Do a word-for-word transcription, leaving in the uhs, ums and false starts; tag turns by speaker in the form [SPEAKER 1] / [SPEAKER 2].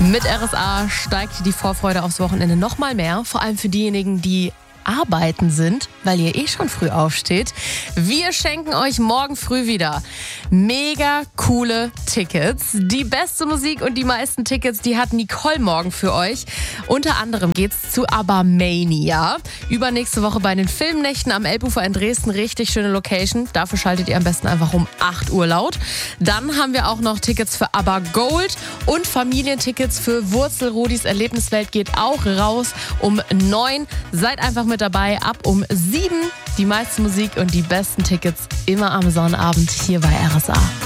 [SPEAKER 1] Mit R S A steigt die Vorfreude aufs Wochenende noch mal mehr. Vor allem für diejenigen, die arbeiten sind, weil ihr eh schon früh aufsteht. Wir schenken euch morgen früh wieder mega coole Tickets. Die beste Musik und die meisten Tickets, die hat Nicole morgen für euch. Unter anderem geht's zu ABBA-Mania. Übernächste Woche bei den Filmnächten am Elbufer in Dresden. Richtig schöne Location. Dafür schaltet ihr am besten einfach um acht Uhr laut. Dann haben wir auch noch Tickets für ABBA Gold und Familientickets für Wurzelrodis Erlebniswelt geht auch raus um neun. Seid einfach mit dabei, ab um sieben. Die meiste Musik und die besten Tickets immer am Sonnabend hier bei R S A.